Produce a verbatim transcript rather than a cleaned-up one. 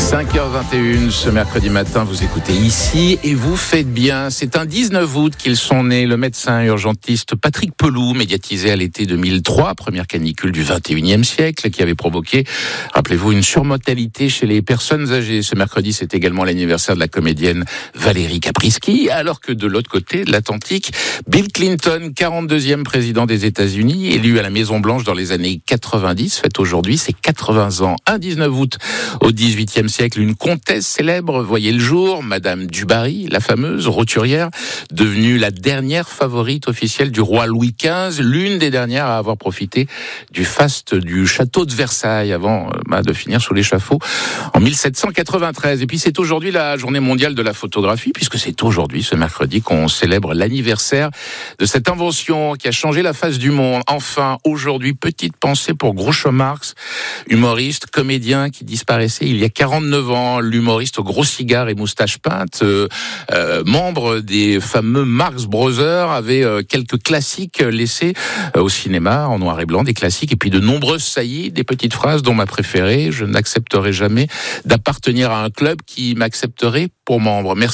cinq heures vingt et une ce mercredi matin, vous écoutez Ici et vous faites bien. C'est un dix-neuf août qu'ils sont nés. Le médecin urgentiste Patrick Pelloux, médiatisé à l'été deux mille trois, première canicule du vingt et unième siècle, qui avait provoqué, rappelez-vous, une surmortalité chez les personnes âgées. Ce mercredi, c'est également l'anniversaire de la comédienne Valérie Caprisky, alors que de l'autre côté de l'Atlantique, Bill Clinton, quarante-deuxième président des États-Unis, élu à la Maison-Blanche dans les années quatre-vingt-dix, fête aujourd'hui ses quatre-vingts ans. Un dix-neuf août au dix-huitième siècle, une comtesse célèbre voyait le jour, Madame du Barry, la fameuse roturière, devenue la dernière favorite officielle du roi Louis quinze, l'une des dernières à avoir profité du faste du château de Versailles avant bah, de finir sous l'échafaud en mille sept cent quatre-vingt-treize. Et puis c'est aujourd'hui la journée mondiale de la photographie, puisque c'est aujourd'hui, ce mercredi, qu'on célèbre l'anniversaire de cette invention qui a changé la face du monde. Enfin, aujourd'hui, petite pensée pour Groucho Marx, humoriste, comédien qui disparaissait il y a quarante-neuf ans, l'humoriste gros cigare et moustache peinte, euh, euh, membre des fameux Marx Brothers, avait euh, quelques classiques laissés euh, au cinéma en noir et blanc, des classiques, et puis de nombreuses saillies, des petites phrases dont ma préférée: je n'accepterai jamais d'appartenir à un club qui m'accepterait pour membre. Merci.